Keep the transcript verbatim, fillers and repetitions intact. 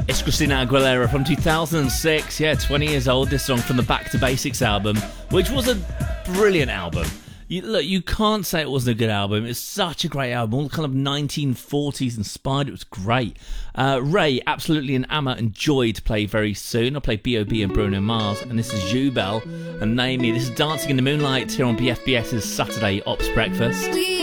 It's Christina Aguilera from two thousand six. Yeah, twenty years old. This song from the Back to Basics album, which was a brilliant album. You, look, you can't say it wasn't a good album. It's such a great album. All kind of nineteen forties inspired. It was great. Uh, Ray, Absolutely and Amma and Joy to play very soon. I'll play B O B and Bruno Mars. And this is Jubel and Naomi. This is Dancing in the Moonlight here on B F B S's Saturday Ops Breakfast.